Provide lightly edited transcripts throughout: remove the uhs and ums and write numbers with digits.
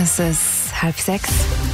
Es ist 5:30.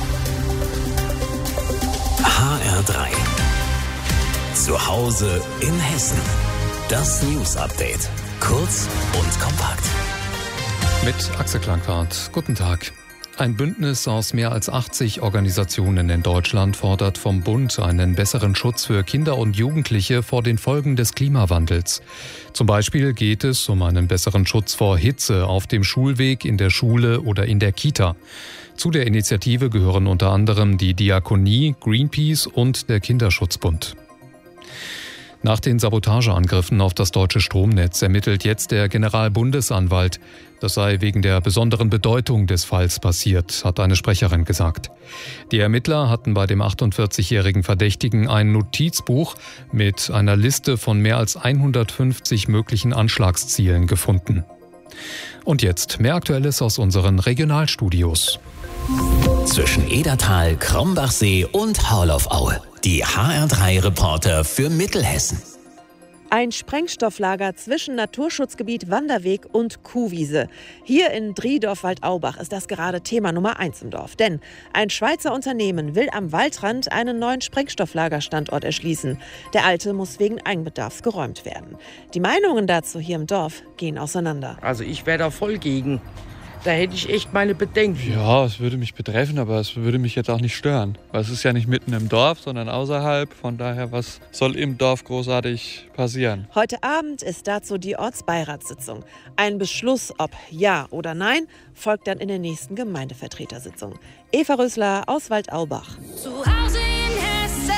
HR3. Zu Hause in Hessen. Das News-Update. Kurz und kompakt. Mit Axel Klangwart. Guten Tag. Ein Bündnis aus mehr als 80 Organisationen in Deutschland fordert vom Bund einen besseren Schutz für Kinder und Jugendliche vor den Folgen des Klimawandels. Zum Beispiel geht es um einen besseren Schutz vor Hitze auf dem Schulweg, in der Schule oder in der Kita. Zu der Initiative gehören unter anderem die Diakonie, Greenpeace und der Kinderschutzbund. Nach den Sabotageangriffen auf das deutsche Stromnetz ermittelt jetzt der Generalbundesanwalt. Das sei wegen der besonderen Bedeutung des Falls passiert, hat eine Sprecherin gesagt. Die Ermittler hatten bei dem 48-jährigen Verdächtigen ein Notizbuch mit einer Liste von mehr als 150 möglichen Anschlagszielen gefunden. Und jetzt mehr Aktuelles aus unseren Regionalstudios. Zwischen Edertal, Krombachsee und Haarloff-Aue. Die HR3-Reporter für Mittelhessen. Ein Sprengstofflager zwischen Naturschutzgebiet Wanderweg und Kuhwiese. Hier in Driedorf-Waldaubach ist das gerade Thema Nummer 1 im Dorf. Denn ein Schweizer Unternehmen will am Waldrand einen neuen Sprengstofflagerstandort erschließen. Der alte muss wegen Eigenbedarfs geräumt werden. Die Meinungen dazu hier im Dorf gehen auseinander. Also ich wäre da voll gegen. Da hätte ich echt meine Bedenken. Ja, es würde mich betreffen, aber es würde mich jetzt auch nicht stören. Weil es ist ja nicht mitten im Dorf, sondern außerhalb. Von daher, was soll im Dorf großartig passieren? Heute Abend ist dazu die Ortsbeiratssitzung. Ein Beschluss, ob ja oder nein, folgt dann in der nächsten Gemeindevertretersitzung. Eva Rösler aus Waldaubach. Zu Hause in Hessen.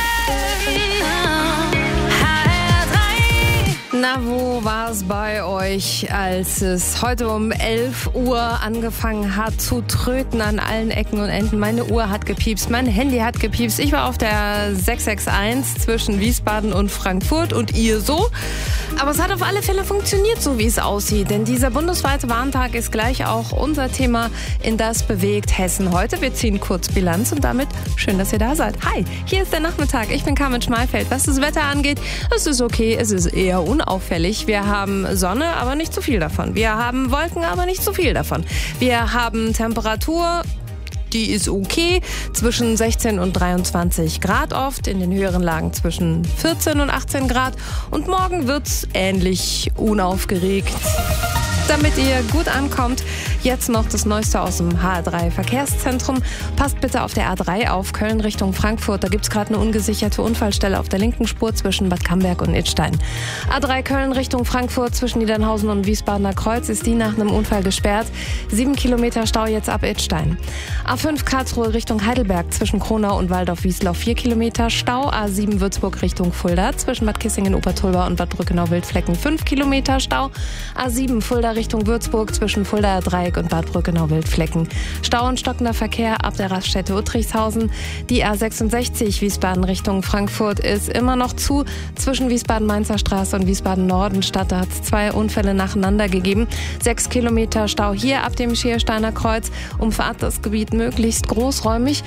Na, wo war es bei euch, als es heute um 11 Uhr angefangen hat zu tröten an allen Ecken und Enden? Meine Uhr hat gepiepst, mein Handy hat gepiepst. Ich war auf der 661 zwischen Wiesbaden und Frankfurt und ihr so. Aber es hat auf alle Fälle funktioniert, so wie es aussieht. Denn dieser bundesweite Warntag ist gleich auch unser Thema in Das bewegt Hessen heute. Wir ziehen kurz Bilanz und damit schön, dass ihr da seid. Hi, hier ist der Nachmittag. Ich bin Carmen Schmalfeld. Was das Wetter angeht, es ist okay, es ist eher unauffällig. Wir haben Sonne, aber nicht zu viel davon. Wir haben Wolken, aber nicht zu viel davon. Wir haben Temperatur, die ist okay, zwischen 16 und 23 Grad oft, in den höheren Lagen zwischen 14 und 18 Grad. Und morgen wird's ähnlich unaufgeregt. Damit ihr gut ankommt, jetzt noch das Neueste aus dem HR3 Verkehrszentrum. Passt bitte auf der A3 auf, Köln Richtung Frankfurt. Da gibt's gerade eine ungesicherte Unfallstelle auf der linken Spur zwischen Bad Camberg und Idstein. A3 Köln Richtung Frankfurt zwischen Niedernhausen und Wiesbadener Kreuz ist die nach einem Unfall gesperrt. 7 Kilometer Stau jetzt ab Idstein. A5 Karlsruhe Richtung Heidelberg zwischen Kronau und Waldorf-Wieslau 4 Kilometer Stau. A7 Würzburg Richtung Fulda zwischen Bad Kissingen-Obertolba und Bad Brückenau-Wildflecken 5 Kilometer Stau. A7 Fulda Richtung Würzburg zwischen Fuldaer Dreieck und Bad Brückenau-Wildflecken. Stau und stockender Verkehr ab der Raststätte Uttrichshausen. Die A66 Wiesbaden Richtung Frankfurt ist immer noch zu zwischen Wiesbaden-Mainzer Straße und Wiesbaden-Norden-Stadt. Da hat es 2 Unfälle nacheinander gegeben. 6 Kilometer Stau hier ab dem Schiersteiner Kreuz. Umfahrt das Gebiet möglichst großräumig.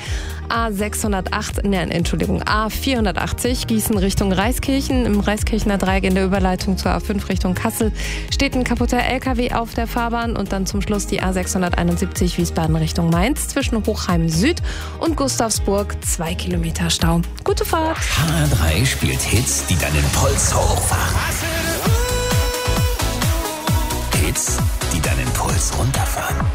A480 Gießen Richtung Reiskirchen. Im Reiskirchener Dreieck in der Überleitung zur A5 Richtung Kassel steht ein kaputter LKW auf der Fahrbahn und dann zum Schluss die A671 Wiesbaden Richtung Mainz zwischen Hochheim Süd und Gustavsburg 2 Kilometer Stau. Gute Fahrt! HR3 spielt Hits, die deinen Puls hochfahren. Hits, die deinen Puls runterfahren.